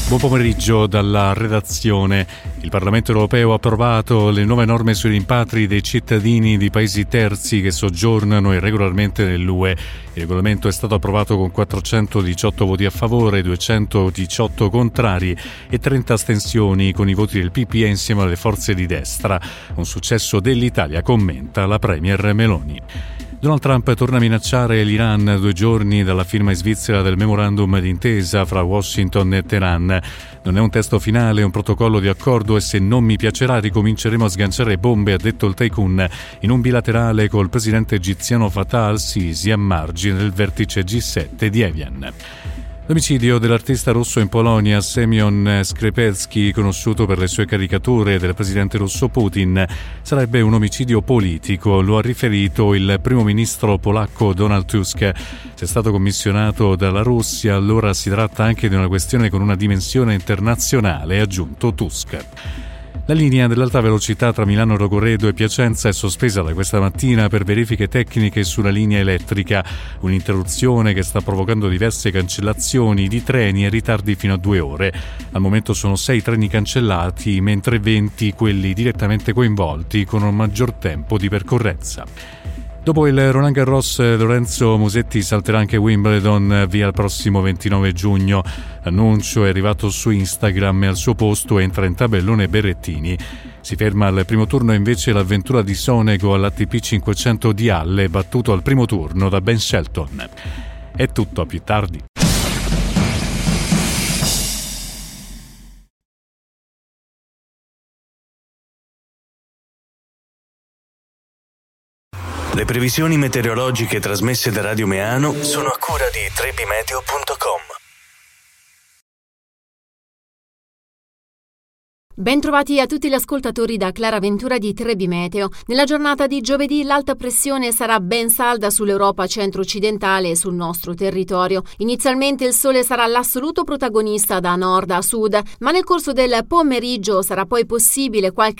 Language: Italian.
Buon pomeriggio dalla redazione. Il Parlamento europeo ha approvato le nuove norme sui rimpatri dei cittadini di paesi terzi che soggiornano irregolarmente nell'UE. Il regolamento è stato approvato con 418 voti a favore, 218 contrari e 30 astensioni con i voti del PPE insieme alle forze di destra. Un successo dell'Italia, commenta la premier Meloni. Donald Trump torna a minacciare l'Iran 2 giorni dalla firma in Svizzera del memorandum d'intesa fra Washington e Teheran. Non è un testo finale, è un protocollo di accordo e se non mi piacerà ricominceremo a sganciare bombe, ha detto il tycoon in un bilaterale col presidente egiziano Fattah al-Sisi a margine del vertice G7 di Evian. L'omicidio dell'artista russo in Polonia Semyon Skrzepelski, conosciuto per le sue caricature del presidente russo Putin, sarebbe un omicidio politico, lo ha riferito il primo ministro polacco Donald Tusk. Se è stato commissionato dalla Russia, allora si tratta anche di una questione con una dimensione internazionale, ha aggiunto Tusk. La linea dell'alta velocità tra Milano Rogoredo e Piacenza è sospesa da questa mattina per verifiche tecniche sulla linea elettrica, un'interruzione che sta provocando diverse cancellazioni di treni e ritardi fino a 2 ore. Al momento sono 6 treni cancellati, mentre 20 quelli direttamente coinvolti con un maggior tempo di percorrenza. Dopo il Roland Garros, Lorenzo Musetti salterà anche Wimbledon via il prossimo 29 giugno. L'annuncio è arrivato su Instagram e al suo posto entra in tabellone Berrettini. Si ferma al primo turno invece l'avventura di Sonego all'ATP 500 di Halle, battuto al primo turno da Ben Shelton. È tutto, a più tardi. Le previsioni meteorologiche trasmesse da Radio Meano sono a cura di trebimeteo.com. Bentrovati a tutti gli ascoltatori da Clara Ventura di Trebi Meteo. Nella giornata di giovedì l'alta pressione sarà ben salda sull'Europa centro-occidentale e sul nostro territorio. Inizialmente il sole sarà l'assoluto protagonista da nord a sud, ma nel corso del pomeriggio sarà poi possibile qualche